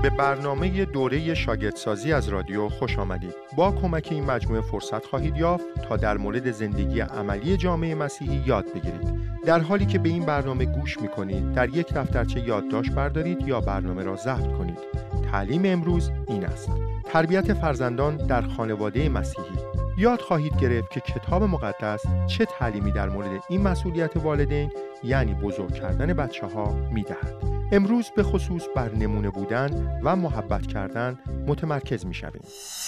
به برنامه دوره شاگردسازی از رادیو خوش آمدید. با کمک این مجموعه فرصت خواهید یافت تا در مورد زندگی عملی جامعه مسیحی یاد بگیرید. در حالی که به این برنامه گوش می‌کنید، در یک دفترچه یادداشت بردارید یا برنامه را ضبط کنید. تعلیم امروز این است: تربیت فرزندان در خانواده مسیحی. یاد خواهید گرفت که کتاب مقدس چه تعلیمی در مورد این مسئولیت والدین، یعنی بزرگ کردن بچه‌ها می‌دهد. امروز به خصوص بر نمونه بودن و محبت کردن متمرکز می‌شویم.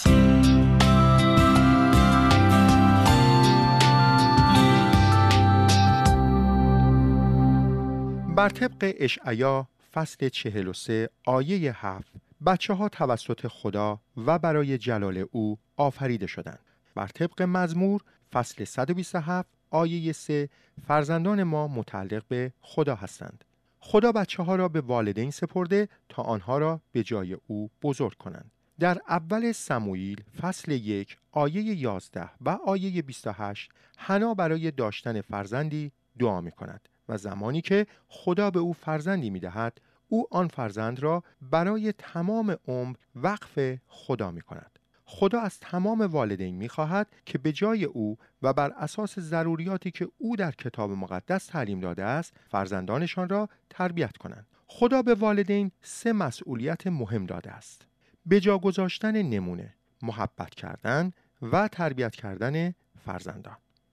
بر طبق اشعیا فصل 43 آیه 7 بچه‌ها توسط خدا و برای جلال او آفریده شدند. بر طبق مزمور فصل 127 آیه 3 فرزندان ما متعلق به خدا هستند. خدا بچه‌ها را به والدین سپرده تا آنها را به جای او بزرگ کنند. در اول سموئیل فصل 1 آیه 11 و آیه 28 حنا برای داشتن فرزندی دعا می‌کند و زمانی که خدا به او فرزندی می‌دهد، او آن فرزند را برای تمام عمر وقف خدا می‌کند. خدا از تمام والدین می‌خواهد که به جای او و بر اساس ضروریاتی که او در کتاب مقدس تعلیم داده است، فرزندانشان را تربیت کنند. خدا به والدین 3 مسئولیت مهم داده است: به جا گذاشتن نمونه، محبت کردن و تربیت کردن فرزندان.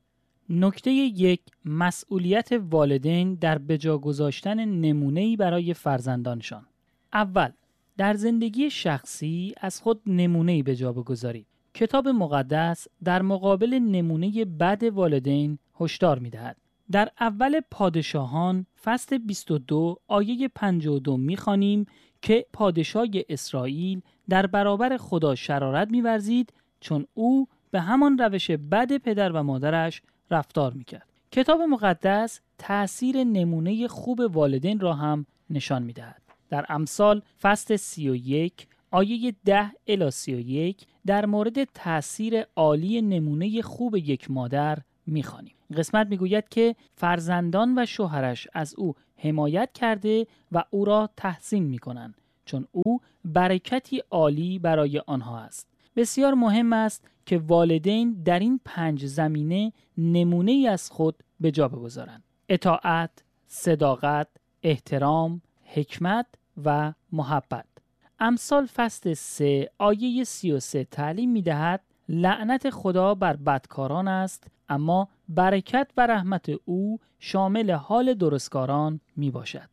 نکته 1: مسئولیت والدین در به جا گذاشتن نمونه‌ای برای فرزندانشان. اول، در زندگی شخصی از خود نمونه‌ای به جا بگذارید. کتاب مقدس در مقابل نمونه بد والدین هشدار می‌دهد. در اول پادشاهان فصل 22 آیه 52 می‌خوانیم که پادشاه اسرائیل در برابر خدا شرارت می‌ورزید چون او به همان روش بد پدر و مادرش رفتار می‌کرد. کتاب مقدس تأثیر نمونه خوب والدین را هم نشان می‌دهد. در امثال فصل 31 آیه 10 الی 31 در مورد تأثیر عالی نمونه خوب یک مادر می‌خوانیم. قسمت می‌گوید که فرزندان و شوهرش از او حمایت کرده و او را تحسین می‌کنند چون او برکتی عالی برای آنها است. بسیار مهم است که والدین در این 5 زمینه نمونه‌ای از خود به جا بگذارند: اطاعت، صداقت، احترام، حکمت و محبت. امثال فصل 3 آیه 33 تعلیم می‌دهد لعنت خدا بر بدکاران است، اما برکت و رحمت او شامل حال درستکاران میباشد.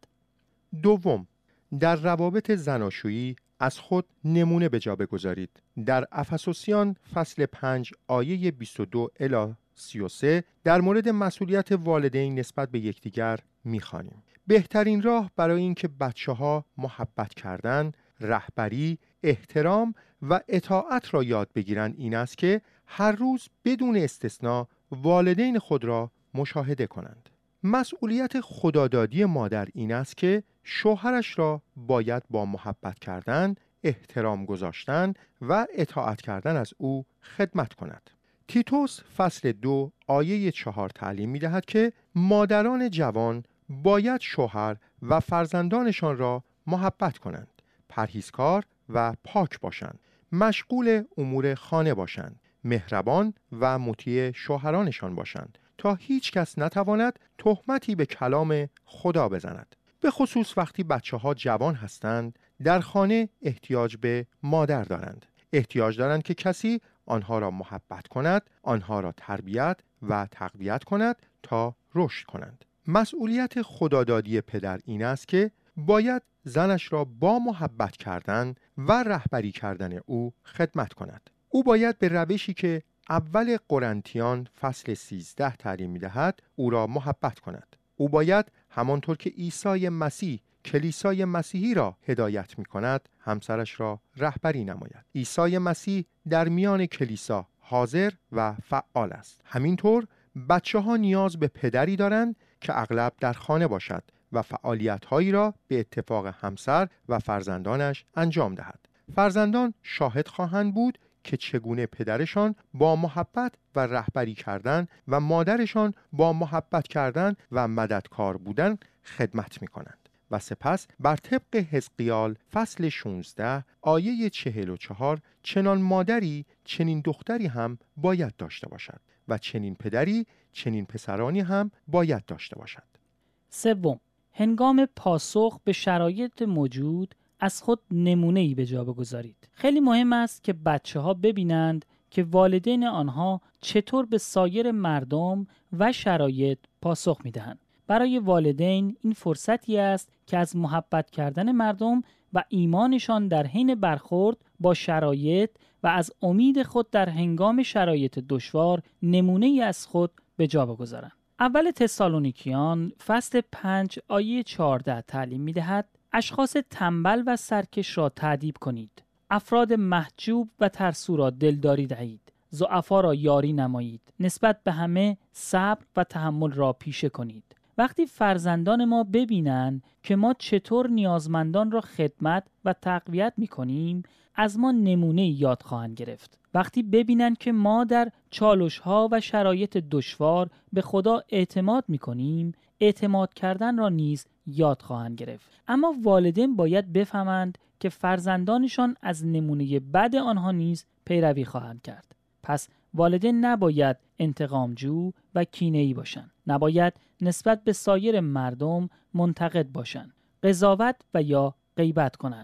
دوم، در روابط زناشویی از خود نمونه به جا بگذارید. در افسوسیان فصل 5 آیه 22 الی 33 در مورد مسئولیت والدین نسبت به یکدیگر می‌خوانیم. بهترین راه برای اینکه بچه‌ها محبت کردن، رهبری، احترام و اطاعت را یاد بگیرند این است که هر روز بدون استثنا والدین خود را مشاهده کنند. مسئولیت خدادادی مادر این است که شوهرش را باید با محبت کردن، احترام گذاشتن و اطاعت کردن از او خدمت کند. تیتوس فصل 2 آیه 4 تعلیم می‌دهد که مادران جوان باید شوهر و فرزندانشان را محبت کنند، پرهیزکار و پاک باشند، مشغول امور خانه باشند، مهربان و مطیع شوهرانشان باشند تا هیچ کس نتواند تهمتی به کلام خدا بزند. به خصوص وقتی بچه‌ها جوان هستند، در خانه احتیاج به مادر دارند. احتیاج دارند که کسی آنها را محبت کند، آنها را تربیت و تقویت کند تا رشد کنند. مسئولیت خدادادی پدر این است که باید زنش را با محبت کردن و رهبری کردن او خدمت کند. او باید به روشی که اول قرنتیان فصل 13 تعلیم می‌دهد او را محبت کند. او باید همانطور که عیسی مسیح کلیسای مسیحی را هدایت می‌کند همسرش را رهبری نماید. عیسی مسیح در میان کلیسا حاضر و فعال است. همینطور بچه‌ها نیاز به پدری دارند که اغلب در خانه باشد و فعالیت‌هایی را به اتفاق همسر و فرزندانش انجام دهد. فرزندان شاهد خواهند بود که چگونه پدرشان با محبت و رهبری کردن و مادرشان با محبت کردن و مددکار بودن خدمت می‌کنند. و سپس بر طبق حزقیال فصل 16 آیه 44 چنان مادری چنین دختری هم باید داشته باشد و چنین پدری چنین پسرانی هم باید داشته باشد. سوم، هنگام پاسخ به شرایط موجود از خود نمونه‌ای به جا بگذارید. خیلی مهم است که بچه‌ها ببینند که والدین آنها چطور به سایر مردم و شرایط پاسخ می‌دهند. برای والدین این فرصتی است که از محبت کردن مردم و ایمانشان در حین برخورد با شرایط و از امید خود در هنگام شرایط دشوار نمونه‌ای از خود به جا بگذارند. اول تسالونیکیان فصل 5 آیه 14 تعلیم می‌دهد: اشخاص تنبل و سرکش را تأدیب کنید. افراد محجوب و ترسو را دلداری دهید. ضعفا را یاری نمایید. نسبت به همه صبر و تحمل را پیشه کنید. وقتی فرزندان ما ببینند که ما چطور نیازمندان را خدمت و تقویت می‌کنیم، از ما نمونه یاد خواهند گرفت. وقتی ببینند که ما در چالش‌ها و شرایط دشوار به خدا اعتماد می‌کنیم، اعتماد کردن را نیز یاد خواهند گرفت. اما والدین باید بفهمند که فرزندانشان از نمونه بد آنها نیز پیروی خواهند کرد. پس والدین نباید انتقامجو و کینه‌ای باشند. نباید نسبت به سایر مردم منتقد باشند، قضاوت و یا غیبت کنند.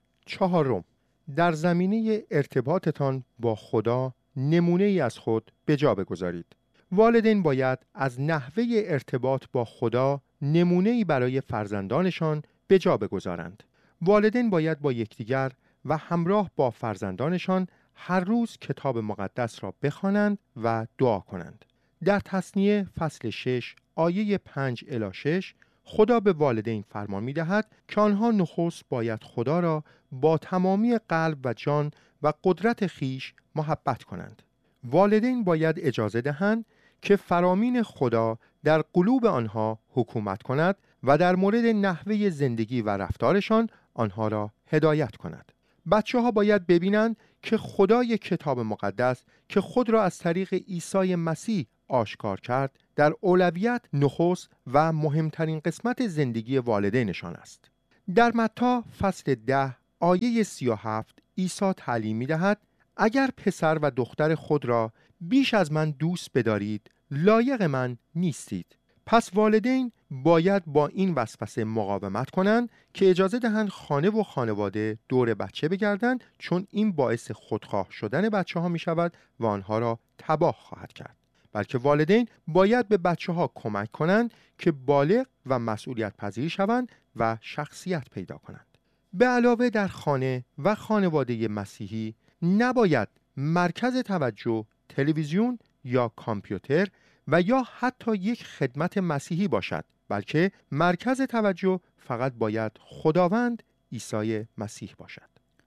چهارم، در زمینه ارتباطتان با خدا نمونه ای از خود به جا بگذارید. والدین باید از نحوه ارتباط با خدا نمونه ای برای فرزندانشان به جا بگذارند. والدین باید با یکدیگر و همراه با فرزندانشان هر روز کتاب مقدس را بخوانند و دعا کنند. در تثنیه فصل 6 آیه 5 الی 6 خدا به والدین فرمان می‌دهد که آنها نخست باید خدا را با تمامی قلب و جان و قدرت خیش محبت کنند. والدین باید اجازه دهند که فرامین خدا در قلوب آنها حکومت کند و در مورد نحوه زندگی و رفتارشان آنها را هدایت کند. بچه‌ها باید ببینند که خدای کتاب مقدس که خود را از طریق عیسی مسیح آشکار کرد در اولویت نخست و مهمترین قسمت زندگی والدینشان است. در متی فصل 10 آیه 37 عیسی تعلیم می‌دهد: اگر پسر و دختر خود را بیش از من دوست بدارید لایق من نیستید. پس والدین باید با این وسوسه مقاومت کنند که اجازه دهند خانه و خانواده دور بچه بگردند، چون این باعث خودخواه شدن بچه ها می شود و آنها را تباه خواهد کرد. بلکه والدین باید به بچه ها کمک کنند که بالغ و مسئولیت پذیر شوند و شخصیت پیدا کنند. به علاوه در خانه و خانواده مسیحی نباید مرکز توجه تلویزیون یا کامپیوتر و یا حتی یک خدمت مسیحی باشد، بلکه مرکز توجه فقط باید خداوند عیسی مسیح باشد.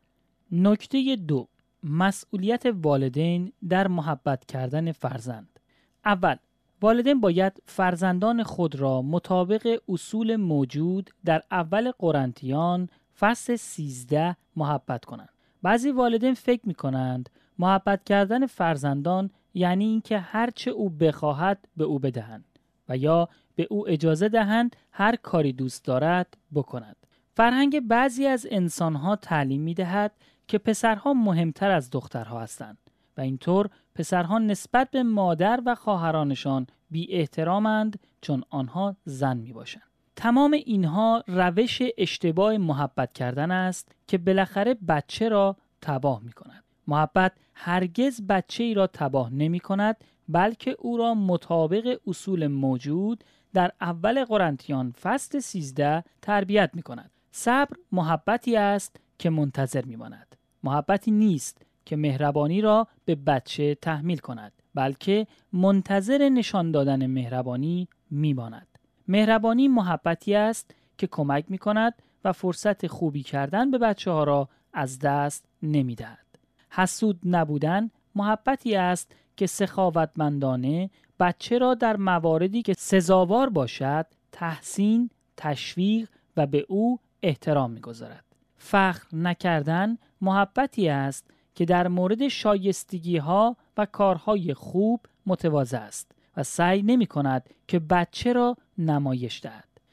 نکته 2، مسئولیت والدین در محبت کردن فرزند. اول، والدین باید فرزندان خود را مطابق اصول موجود در اول قرنتیان فصل 13 محبت کنند. بعضی والدین فکر می‌کنند محبت کردن فرزندان یعنی اینکه هرچه او بخواهد به او بدهند و یا به او اجازه دهند هر کاری دوست دارد بکند. فرهنگ بعضی از انسانها تعلیم می‌دهد که پسرها مهمتر از دخترها هستند و اینطور پسرها نسبت به مادر و خواهرانشان بی احترامند، چون آنها زن میباشند. تمام اینها روش اشتباه محبت کردن است که بالاخره بچه را تباه می کند. محبت هرگز بچه ای را تباه نمی کند، بلکه او را مطابق اصول موجود در اول قرنتیان فصل 13 تربیت می کند. صبر محبتی است که منتظر می ماند. محبتی نیست که مهربانی را به بچه تحمیل کند، بلکه منتظر نشان دادن مهربانی می ماند. مهربانی محبتی است که کمک می کند و فرصت خوبی کردن به بچه ها را از دست نمی دهد. حسود نبودن محبتی است که سخاوتمندانه بچه را در مواردی که سزاوار باشد تحسین، تشویق و به او احترام می گذارد. فخر نکردن محبتی است که در مورد شایستگی ها و کارهای خوب متواضع است و سعی نمی کند که بچه را نمایش دهد.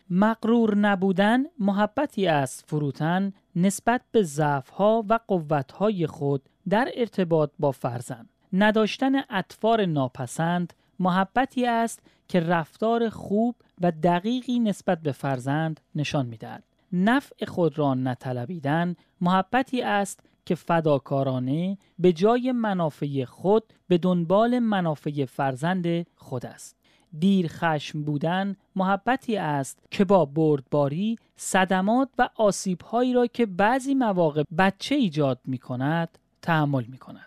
مغرور نبودن محبتی است فروتن نسبت به ضعف‌ها و قوت‌های خود در ارتباط با فرزند. نداشتن اطوار ناپسند محبتی است که رفتار خوب و دقیقی نسبت به فرزند نشان می‌دهد. نفع خود را نطلبیدن محبتی است که فداکارانه به جای منافع خود به دنبال منافع فرزند خود است. دیر خشم بودن محبتی است که با بردباری صدمات و آسیب‌هایی را که بعضی مواقع بچه ایجاد می‌کند تحمل می‌کند.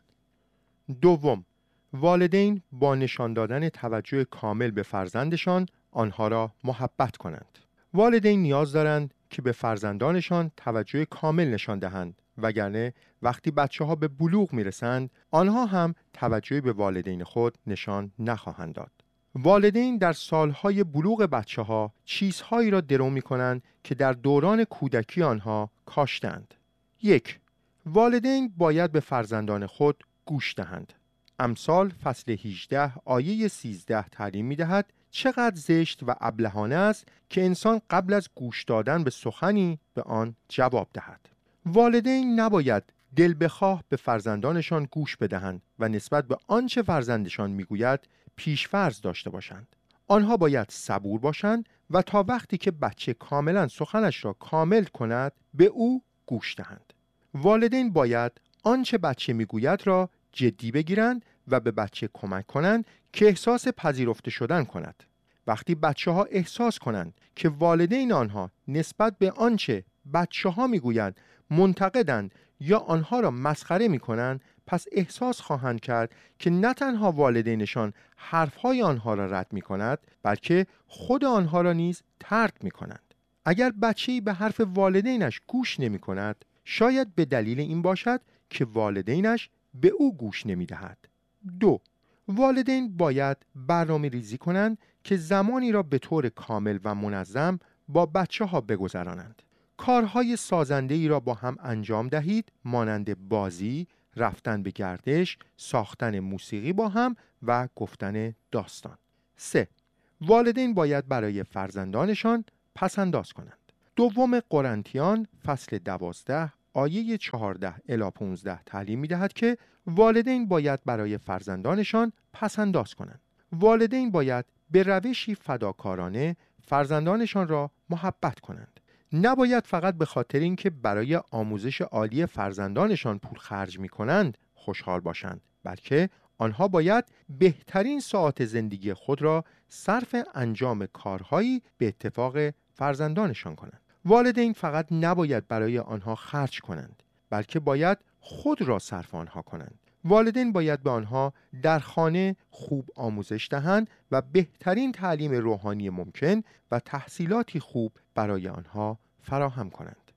دوم، والدین با نشان دادن توجه کامل به فرزندشان آنها را محبت کنند. والدین نیاز دارند که به فرزندانشان توجه کامل نشان دهند، وگرنه وقتی بچه‌ها به بلوغ میرسند آنها هم توجه به والدین خود نشان نخواهند داد. والدین در سالهای بلوغ بچه‌ها چیزهایی را درو می‌کنند که در دوران کودکی آنها کاشتند. 1. والدین باید به فرزندان خود گوش دهند. امثال فصل 18 آیه 13 تعلیم می‌دهد چقدر زشت و ابلهانه است که انسان قبل از گوش دادن به سخنی به آن جواب دهد. والدین نباید دل بخواه به فرزندانشان گوش بدهند و نسبت به آنچه فرزندشان میگوید پیش‌فرض داشته باشند. آنها باید صبور باشند و تا وقتی که بچه کاملا سخنش را کامل کند به او گوش دهند. والدین باید آنچه بچه میگوید را جدی بگیرند و به بچه کمک کنند که احساس پذیرفته شدن کند. وقتی بچه‌ها احساس کنند که والدین آنها نسبت به آنچه بچه‌ها میگویند منتقدند یا آنها را مسخره میکنند، پس احساس خواهند کرد که نه تنها والدینشان حرفهای آنها را رد میکند، بلکه خود آنها را نیز ترک میکنند. اگر بچه‌ای به حرف والدینش گوش نمیکند، شاید به دلیل این باشد که والدینش به او گوش نمیدهد. 2. والدین باید برنامه ریزی کنند که زمانی را به طور کامل و منظم با بچه‌ها بگذرانند. کارهای سازنده‌ای را با هم انجام دهید، مانند بازی، رفتن به گردش، ساختن موسیقی با هم و گفتن داستان. 3. والدین باید برای فرزندانشان پس‌انداز کنند. دوم قرنتیان فصل 12 آیه 14 الی 15 تعلیم می‌دهد که والدین باید برای فرزندانشان پس‌انداز کنند. والدین باید به روشی فداکارانه فرزندانشان را محبت کنند. نباید فقط به خاطر اینکه برای آموزش عالی فرزندانشان پول خرج می‌کنند خوشحال باشند، بلکه آنها باید بهترین ساعات زندگی خود را صرف انجام کارهایی به اتفاق فرزندانشان کنند. والدین فقط نباید برای آنها خرج کنند، بلکه باید خود را صرف آنها کنند. والدین باید به آنها در خانه خوب آموزش دهند و بهترین تعلیم روحانی ممکن و تحصیلاتی خوب برای آنها فراهم کنند.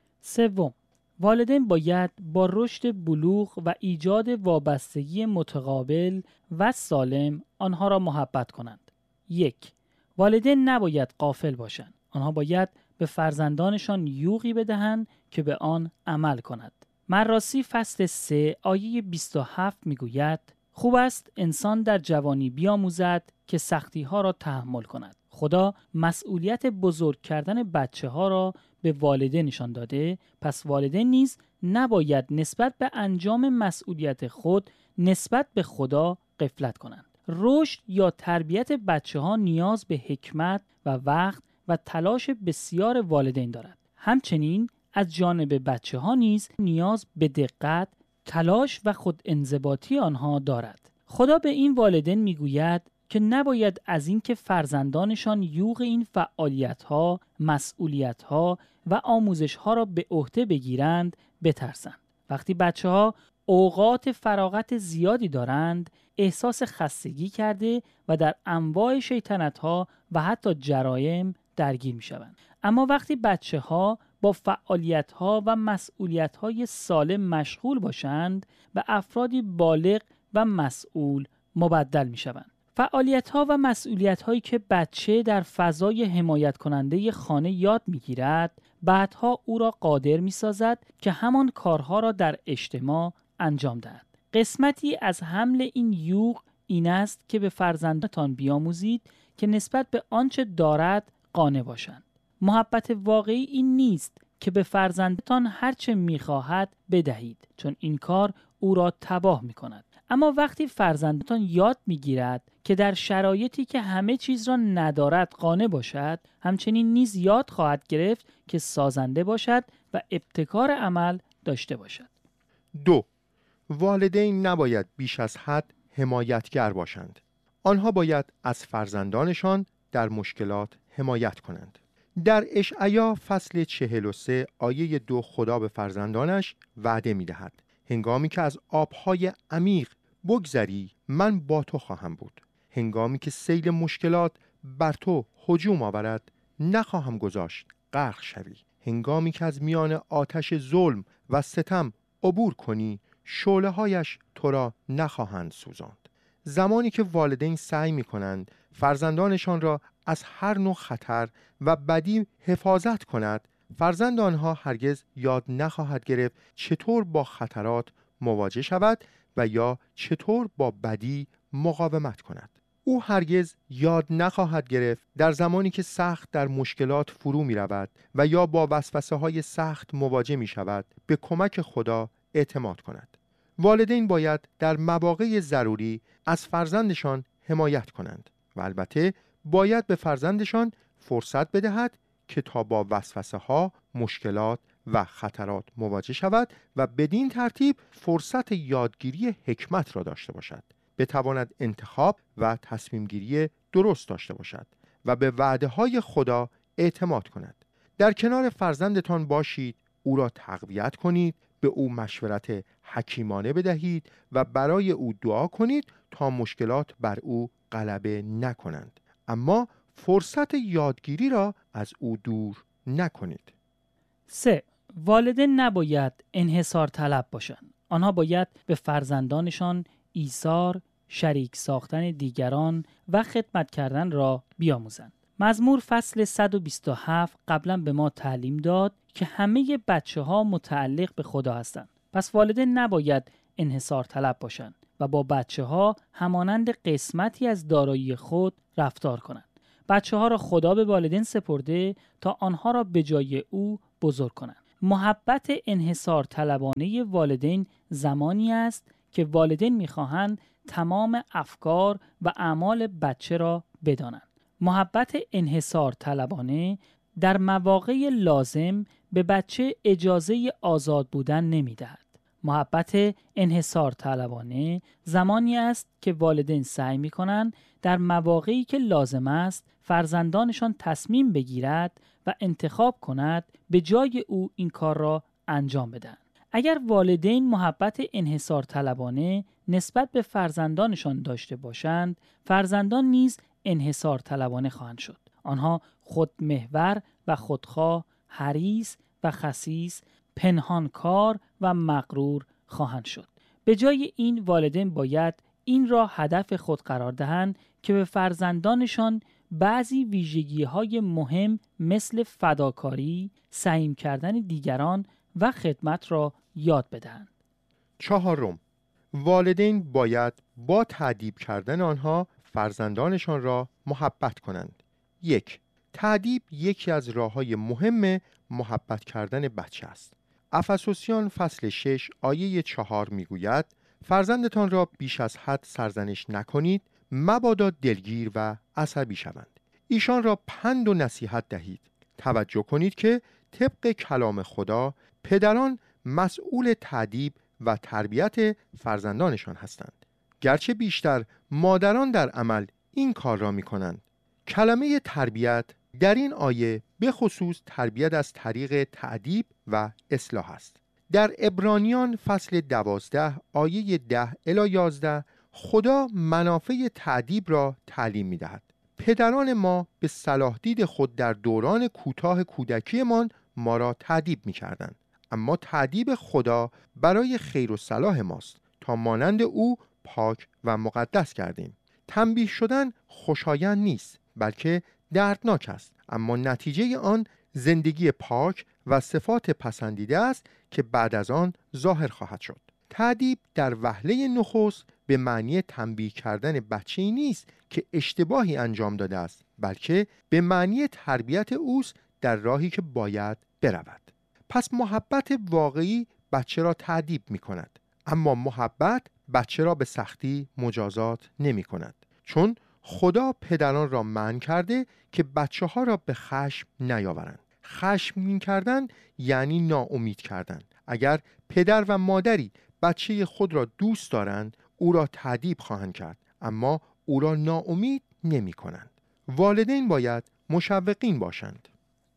3. والدین باید با رشد بلوغ و ایجاد وابستگی متقابل و سالم آنها را محبت کنند. 1. والدین نباید غافل باشند. آنها باید به فرزندانشان یوغی بدهند که به آن عمل کند. مراسی فصل 3 آیه 27 میگوید خوب است انسان در جوانی بیاموزد که سختی ها را تحمل کند. خدا مسئولیت بزرگ کردن بچه ها را به والدینشان داده، پس والدین نیز نباید نسبت به انجام مسئولیت خود نسبت به خدا غفلت کنند. رشد یا تربیت بچه ها نیاز به حکمت و وقت و تلاش بسیار والدین دارد. همچنین از جانب بچه ها نیز نیاز به دقت، تلاش و خود انضباطی آنها دارد. خدا به این والدین میگوید که نباید از این که فرزندانشان یوغ این فعالیت‌ها، مسئولیت‌ها و آموزش‌ها را به عهده بگیرند بترسند. وقتی بچه‌ها اوقات فراغت زیادی دارند، احساس خستگی کرده و در انواع شیطنت‌ها و حتی جرایم درگیر می‌شوند. اما وقتی بچه‌ها با فعالیت‌ها و مسئولیت‌های سالم مشغول باشند، به افرادی بالغ و مسئول مبدل می‌شوند. فعالیت‌ها و مسئولیت‌هایی که بچه در فضای حمایت کننده خانه یاد می‌گیرد، بعدها او را قادر می‌سازد که همان کارها را در اجتماع انجام دهد. قسمتی از حمل این یوغ این است که به فرزندتان بیاموزید که نسبت به آنچه دارد قانع باشند. محبت واقعی این نیست که به فرزندتان هرچه می‌خواهد بدهید، چون این کار او را تباه می‌کند. اما وقتی فرزندتان یاد می‌گیرد که در شرایطی که همه چیز را ندارد قانع باشد، همچنین نیز یاد خواهد گرفت که سازنده باشد و ابتکار عمل داشته باشد. 2. والدین نباید بیش از حد حمایتگر باشند. آنها باید از فرزندانشان در مشکلات حمایت کنند. در اشعیا فصل 43 آیه 2 خدا به فرزندانش وعده می دهد: هنگامی که از آبهای عمیق بگذری من با تو خواهم بود. هنگامی که سیل مشکلات بر تو هجوم آورد نخواهم گذاشت غرق شوی. هنگامی که از میان آتش ظلم و ستم عبور کنی شعله‌هایش تو را نخواهند سوزاند. زمانی که والدین سعی می کنند فرزندانشان را از هر نوع خطر و بدی حفاظت کند، فرزند آنها هرگز یاد نخواهد گرفت چطور با خطرات مواجه شود و یا چطور با بدی مقاومت کند. او هرگز یاد نخواهد گرفت در زمانی که سخت در مشکلات فرو می رود و یا با وسوسه های سخت مواجه می شود به کمک خدا اعتماد کند. والدین باید در مواقع ضروری از فرزندشان حمایت کنند و البته باید به فرزندشان فرصت بدهد که تا با وسوسه ها، مشکلات و خطرات مواجه شود و بدین ترتیب فرصت یادگیری حکمت را داشته باشد، بتواند انتخاب و تصمیم گیری درست داشته باشد و به وعده های خدا اعتماد کند. در کنار فرزندتان باشید، او را تقویت کنید، به او مشورت حکیمانه بدهید و برای او دعا کنید تا مشکلات بر او غلبه نکنند، اما فرصت یادگیری را از او دور نکنید. 3. والدین نباید انحصار طلب باشند. آنها باید به فرزندانشان ایثار، شریک ساختن دیگران و خدمت کردن را بیاموزند. مزمور فصل 127 قبلا به ما تعلیم داد که همه بچه‌ها متعلق به خدا هستند. پس والدین نباید انحصار طلب باشند و با بچه‌ها همانند قسمتی از دارایی خود رفتار کنند. بچه‌ها را خدا به والدین سپرده تا آنها را به جای او بزرگ کنند. محبت انحصار طلبانه والدین زمانی است که والدین می‌خواهند تمام افکار و اعمال بچه را بدانند. محبت انحصار طلبانه در مواقع لازم به بچه اجازه آزاد بودن نمی‌دهد. محبت انحصار طلبانه زمانی است که والدین سعی می‌کنند در مواقعی که لازم است فرزندانشان تصمیم بگیرد و انتخاب کند به جای او این کار را انجام بدهند. اگر والدین محبت انحصار طلبانه نسبت به فرزندانشان داشته باشند، فرزندان نیز انحصار طلبانه خواهند شد. آنها خودمحور و خودخواه، حریص و خسیس، پنهانکار و مغرور خواهند شد. به جای این والدین باید این را هدف خود قرار دهند که به فرزندانشان بعضی ویژگی‌های مهم مثل فداکاری، سعی کردن دیگران و خدمت را یاد بدهند. 4. والدین باید با تأدیب کردن آنها فرزندانشان را محبت کنند. 1. تأدیب یکی از راه‌های مهم محبت کردن بچه است. افسوسیان فصل 6 آیه 4 میگوید: فرزندتان را بیش از حد سرزنش نکنید، مبادا دلگیر و عصبی شوند. ایشان را پند و نصیحت دهید. توجه کنید که طبق کلام خدا پدران مسئول تأدیب و تربیت فرزندانشان هستند، گرچه بیشتر مادران در عمل این کار را می کنند. کلمه تربیت در این آیه به خصوص تربیت از طریق تأدیب و اصلاح است. در عبرانیان فصل 12 آیه 10 الی 11 خدا منافع تأدیب را تعلیم می دهد. پدران ما به صلاح دید خود در دوران کوتاه کودکیمان ما را تأدیب می کردند، اما تأدیب خدا برای خیر و صلاح ماست تا مانند او پاک و مقدس گردیم. تنبیه شدن خوشایند نیست، بلکه دردناک است، اما نتیجه آن زندگی پاک و صفات پسندیده است که بعد از آن ظاهر خواهد شد. تأدیب در وهله نخست به معنی تنبیه کردن بچه‌ای نیست که اشتباهی انجام داده است، بلکه به معنی تربیت اوست در راهی که باید برود. پس محبت واقعی بچه را تأدیب می کند، اما محبت بچه را به سختی مجازات نمی کند، چون خدا پدران را منع کرده که بچه ها را به خشم نیاورند. خشمگین کردن یعنی ناامید کردن. اگر پدر و مادری بچه خود را دوست دارند، او را تأدیب خواهند کرد، اما او را ناامید نمی کنند. والدین باید مشوقین باشند.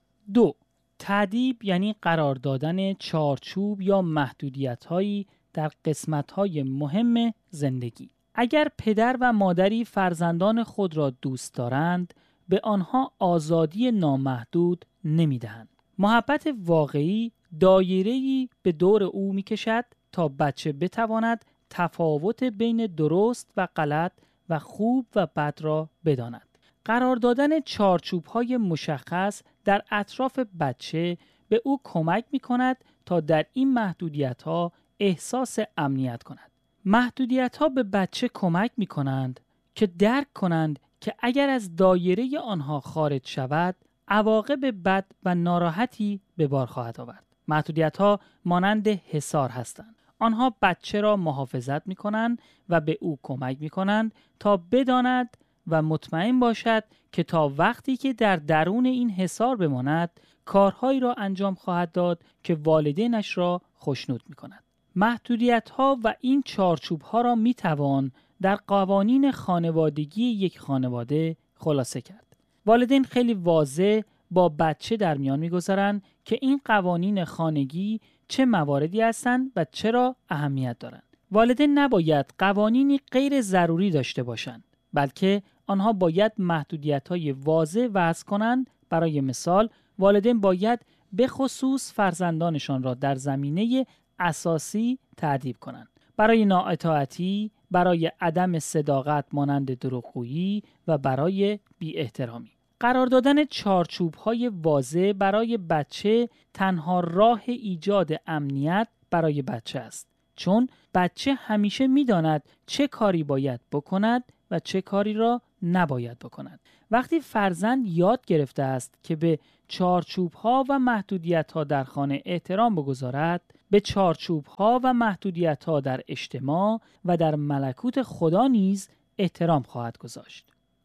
2. تأدیب یعنی قرار دادن چارچوب یا محدودیت‌هایی در قسمت‌های مهم زندگی. اگر پدر و مادری فرزندان خود را دوست دارند، به آنها آزادی نامحدود نمی‌دهند. محبت واقعی دایره‌ای به دور او می‌کشد تا بچه بتواند تفاوت بین درست و غلط و خوب و بد را بداند. قرار دادن چارچوب‌های مشخص در اطراف بچه به او کمک می‌کند تا در این محدودیت‌ها احساس امنیت کند. محدودیت‌ها به بچه کمک می‌کنند که درک کنند که اگر از دایره آنها خارج شود، عواقب بد و ناراحتی به بار خواهد آورد. محدودیت‌ها مانند حصار هستند. آنها بچه را محافظت می‌کنند و به او کمک می‌کنند تا بداند و مطمئن باشد که تا وقتی که در درون این حصار بماند، کارهایی را انجام خواهد داد که والدینش را خوشنود می‌کند. محدودیت‌ها و این چارچوب‌ها را می‌توان در قوانین خانوادگی یک خانواده خلاصه کرد. والدین خیلی واضح با بچه در میان می‌گذارند که این قوانین خانگی چه مواردی هستند و چرا اهمیت دارند. والدین نباید قوانینی غیر ضروری داشته باشند، بلکه آنها باید محدودیت‌های واضح وضع کنند. برای مثال، والدین باید به خصوص فرزندانشان را در زمینه اساسی تأدیب کنند. برای نااطاعتی، برای عدم صداقت مانند دروغگویی و برای بی‌احترامی. قرار دادن چارچوب‌های واضح برای بچه تنها راه ایجاد امنیت برای بچه است، چون بچه همیشه می‌داند چه کاری باید بکند و چه کاری را نباید بکند. وقتی فرزند یاد گرفته است که به چارچوب‌ها و محدودیت‌ها در خانه احترام بگذارد، به چارچوب‌ها و محدودیت‌ها در اجتماع و در ملکوت خدا نیز احترام خواهد گذاشت.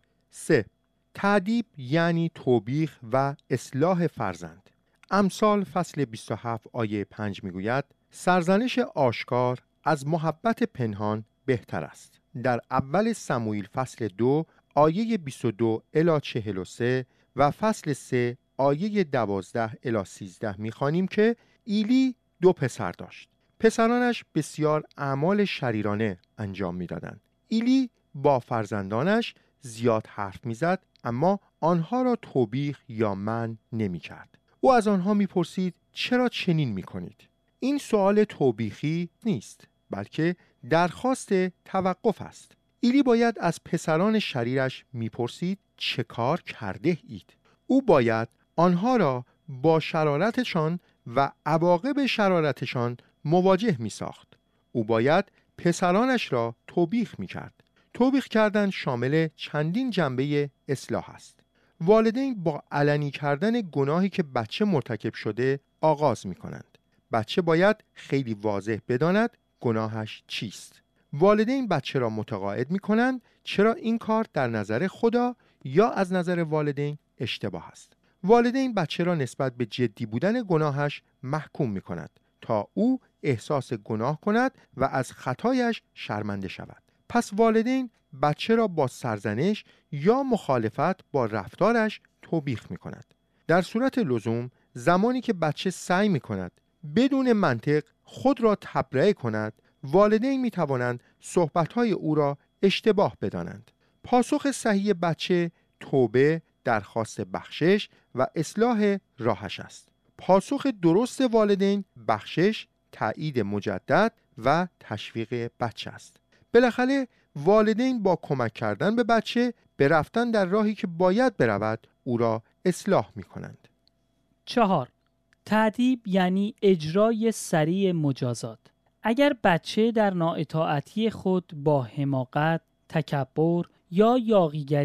3. تأدیب یعنی توبیخ و اصلاح فرزند. امثال فصل 27 آیه 5 میگوید: سرزنش آشکار از محبت پنهان بهتر است. در اول سموئیل فصل 2 آیه 22 الی 43 و فصل 3 آیه 12 الی 13 میخوانیم که ایلی 2 پسر داشت. پسرانش بسیار اعمال شریرانه انجام میدادند. ایلی با فرزندانش زیاد حرف میزد، اما آنها را توبیخ یا منع نمی کرد. او از آنها میپرسید چرا چنین میکنید؟ این سوال توبیخی نیست، بلکه درخواست توقف است. ایلی باید از پسران شریرش میپرسید چه کار کرده اید؟ او باید آنها را با شرارتشان و عواقب شرارتشان مواجه می ساخت. او باید پسرانش را توبیخ می کرد. توبیخ کردن شامل چندین جنبه اصلاح است. والدین با علنی کردن گناهی که بچه مرتکب شده آغاز می کنند. بچه باید خیلی واضح بداند گناهش چیست. والدین بچه را متقاعد می کنند چرا این کار در نظر خدا یا از نظر والدین اشتباه است. والدین بچه را نسبت به جدی بودن گناهش محکوم می کند تا او احساس گناه کند و از خطایش شرمنده شود. پس والدین بچه را با سرزنش یا مخالفت با رفتارش توبیخ می کند. در صورت لزوم زمانی که بچه سعی می کند بدون منطق خود را تبرئه کند، والدین می توانند صحبت‌های او را اشتباه بدانند. پاسخ صحیح بچه توبه، درخواست بخشش و اصلاح راهش است. پاسخ درست والدین بخشش، تایید مجدد و تشویق بچه است. بالاخره والدین با کمک کردن به بچه به رفتن در راهی که باید برود او را اصلاح می کنند. 4. تأدیب یعنی اجرای سریع مجازات. اگر بچه در نااطاعتی خود با حماقت، تکبر یا یاغیگری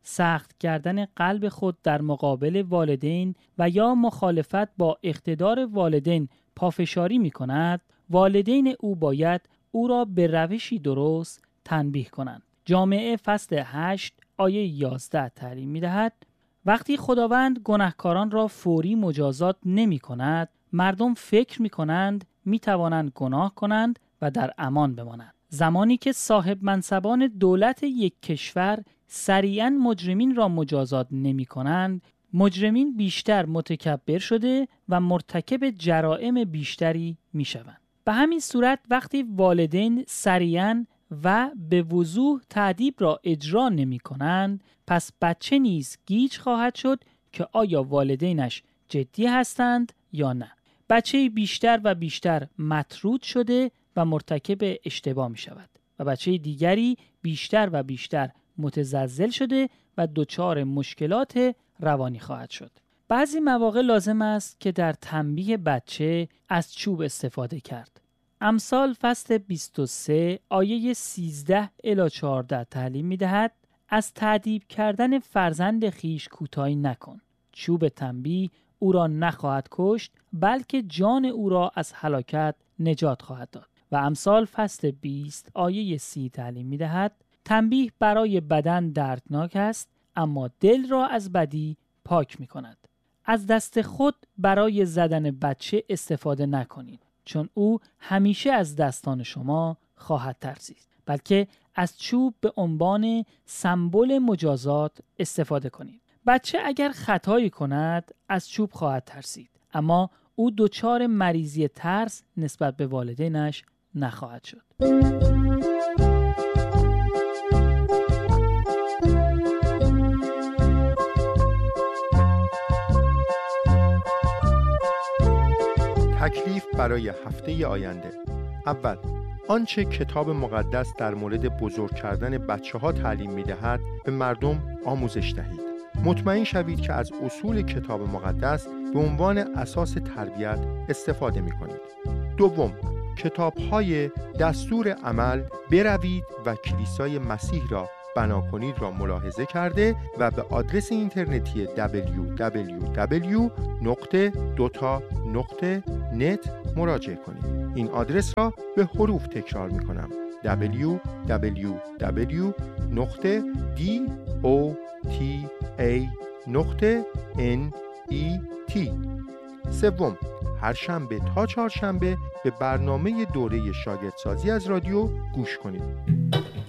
سخت کردن قلب خود در مقابل والدین و یا مخالفت با اقتدار والدین پافشاری می کند، والدین او باید او را به روشی درست تنبیه کنند. جامعه فصل 8 آیه 11 تعلیم می دهد وقتی خداوند گناهکاران را فوری مجازات نمی کند، مردم فکر می کنند می توانند گناه کنند و در امان بمانند. زمانی که صاحب منصبان دولت یک کشور سریعاً مجرمین را مجازات نمی کنند، مجرمین بیشتر متکبر شده و مرتکب جرائم بیشتری می شوند. به همین صورت وقتی والدین سریعاً و به وضوح تأدیب را اجرا نمی کنند، پس بچه نیز گیج خواهد شد که آیا والدینش جدی هستند یا نه. بچه بیشتر و بیشتر مطرود شده و مرتکب اشتباه می شود و بچه دیگری بیشتر و بیشتر متزلزل شده و دچار مشکلات روانی خواهد شد. بعضی مواقع لازم است که در تنبیه بچه از چوب استفاده کرد. امثال فصل 23 آیه 13 الی 14 تعلیم می دهد از تأدیب کردن فرزند خیش کوتاهی نکن. چوب تنبیه او را نخواهد کشت بلکه جان او را از هلاکت نجات خواهد داد. و امثال فصل 20 آیه 30 تعلیم می دهد تنبیه برای بدن دردناک است اما دل را از بدی پاک می کند. از دست خود برای زدن بچه استفاده نکنید چون او همیشه از دستان شما خواهد ترسید، بلکه از چوب به عنوان سمبل مجازات استفاده کنید. بچه اگر خطایی کند از چوب خواهد ترسید اما او دچار مریضی ترس نسبت به والدینش نخواهد شد. تکلیف برای هفته آینده. اول، آنچه کتاب مقدس در مورد بزرگ کردن بچه‌ها تعلیم می‌دهد به مردم آموزش دهید. مطمئن شوید که از اصول کتاب مقدس به عنوان اساس تربیت استفاده می‌کنید. دوم، کتاب‌های دستور عمل بروید و کلیسای مسیح را بنا کنید را ملاحظه کرده و به آدرس اینترنتی www.dota.net مراجعه کنید. این آدرس را به حروف تکرار می‌کنم: www.dota.net. سوم، هر شنبه تا چهارشنبه به برنامه دوره شاگردسازی از رادیو گوش کنید.